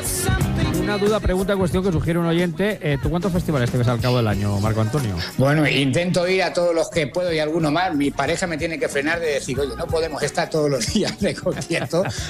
Una duda, pregunta, cuestión que sugiere un oyente. ¿Tú cuántos festivales te ves al cabo del año, Marco Antonio? Bueno, intento ir a todos los que puedo y alguno más. Mi pareja me tiene que frenar de decir, oye, no podemos estar todos los días de concierto,